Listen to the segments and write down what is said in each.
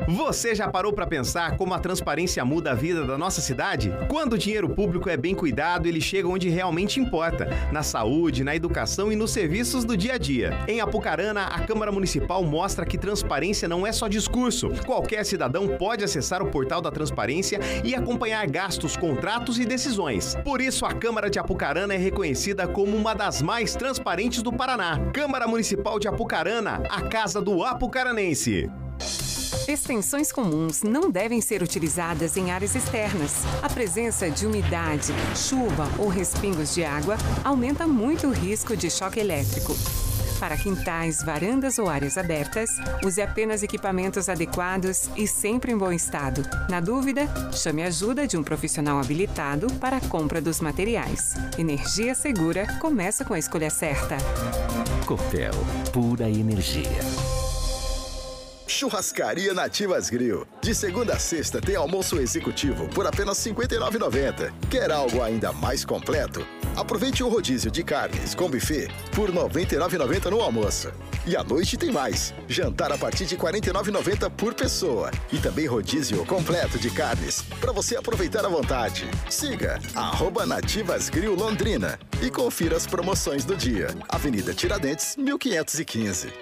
Você já parou para pensar como a transparência muda a vida da nossa cidade? Quando o dinheiro público é bem cuidado, ele chega onde realmente importa, na saúde, na educação e nos serviços do dia a dia. Em Apucarana, a Câmara Municipal mostra que transparência não é só discurso. Qualquer cidadão pode acessar o portal da transparência e acompanhar gastos, contratos e decisões. Por isso, a Câmara de Apucarana é reconhecida como uma das mais transparentes do Paraná. Câmara Municipal de Apucarana, a casa do apucaranense. Extensões comuns não devem ser utilizadas em áreas externas. A presença de umidade, chuva ou respingos de água aumenta muito o risco de choque elétrico. Para quintais, varandas ou áreas abertas, use apenas equipamentos adequados e sempre em bom estado. Na dúvida, chame a ajuda de um profissional habilitado para a compra dos materiais. Energia segura começa com a escolha certa. Copel, pura energia. Churrascaria Nativas Grill. De segunda a sexta tem almoço executivo por apenas R$ 59,90. Quer algo ainda mais completo? Aproveite o rodízio de carnes com buffet por R$ 99,90 no almoço. E à noite tem mais. Jantar a partir de R$ 49,90 por pessoa. E também rodízio completo de carnes para você aproveitar à vontade. Siga @Nativas Grill Londrina e confira as promoções do dia. Avenida Tiradentes, 1515.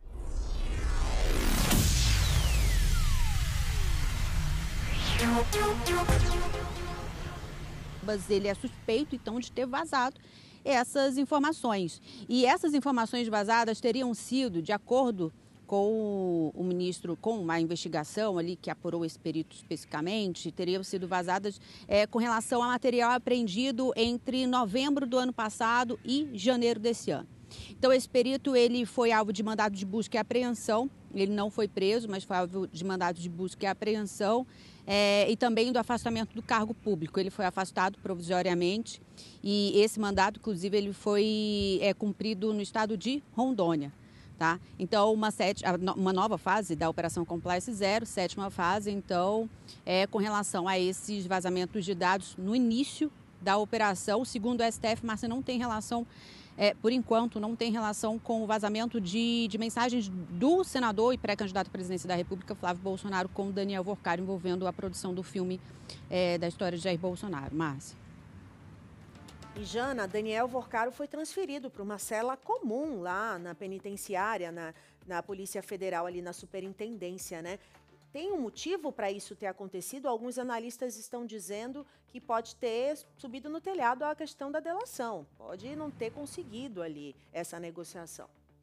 Ele é suspeito, então, de ter vazado essas informações. E essas informações vazadas teriam sido, de acordo com o ministro, com uma investigação ali que apurou esse perito especificamente, teriam sido vazadas com relação a material apreendido entre novembro do ano passado e janeiro desse ano. Então, esse perito ele foi alvo de mandado de busca e apreensão. Ele não foi preso, mas foi alvo de mandado de busca e apreensão e também do afastamento do cargo público. Ele foi afastado provisoriamente e esse mandato, inclusive, ele foi cumprido no estado de Rondônia. Tá? Então, uma nova fase da Operação Compliance Zero, 7ª fase, então, com relação a esses vazamentos de dados no início da operação, segundo o STF, Márcia, não tem relação, por enquanto, não tem relação com o vazamento de mensagens do senador e pré-candidato à presidência da República, Flávio Bolsonaro, com Daniel Worcaro, envolvendo a produção do filme da história de Jair Bolsonaro. Márcia. E, Jana, Daniel Worcaro foi transferido para uma cela comum lá na penitenciária, na Polícia Federal, ali na Superintendência, né? Tem um motivo para isso ter acontecido? Alguns analistas estão dizendo que pode ter subido no telhado a questão da delação. Pode não ter conseguido ali essa negociação.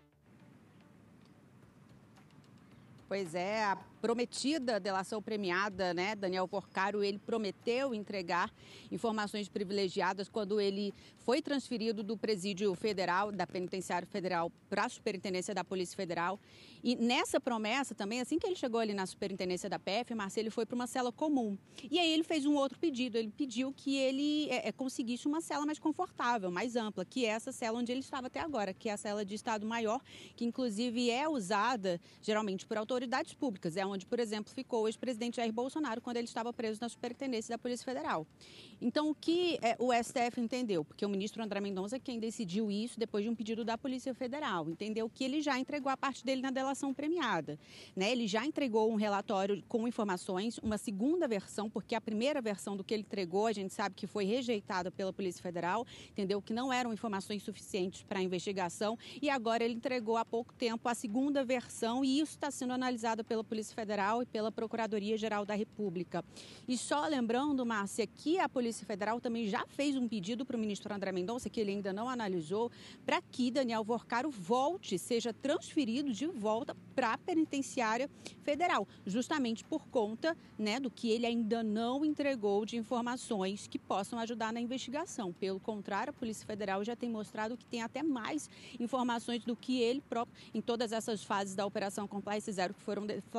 Pois é, a prometida delação premiada, né? Daniel Worcaro, ele prometeu entregar informações privilegiadas quando ele foi transferido do Presídio Federal, da Penitenciária Federal, para a Superintendência da Polícia Federal. E nessa promessa também, assim que ele chegou ali na Superintendência da PF, Marcelo, ele foi para uma cela comum. E aí ele fez um outro pedido, ele pediu que ele conseguisse uma cela mais confortável, mais ampla, que é essa cela onde ele estava até agora, que é a cela de Estado Maior, que inclusive é usada geralmente por autoridades públicas. É onde, por exemplo, ficou o ex-presidente Jair Bolsonaro quando ele estava preso na Superintendência da Polícia Federal. Então, o que o STF entendeu? Porque o ministro André Mendonça é quem decidiu isso depois de um pedido da Polícia Federal. Entendeu que ele já entregou a parte dele na delação premiada, né? Ele já entregou um relatório com informações, uma segunda versão, porque a primeira versão do que ele entregou, a gente sabe que foi rejeitada pela Polícia Federal, entendeu que não eram informações suficientes para a investigação e agora ele entregou há pouco tempo a segunda versão e isso está sendo analisado pela Polícia Federal e pela Procuradoria-Geral da República. E só lembrando, Márcia, que a Polícia Federal também já fez um pedido para o ministro André Mendonça, que ele ainda não analisou, para que Daniel Worcaro seja transferido de volta para a Penitenciária Federal, justamente por conta, né, do que ele ainda não entregou de informações que possam ajudar na investigação. Pelo contrário, a Polícia Federal já tem mostrado que tem até mais informações do que ele próprio em todas essas fases da Operação Compliance Zero que foram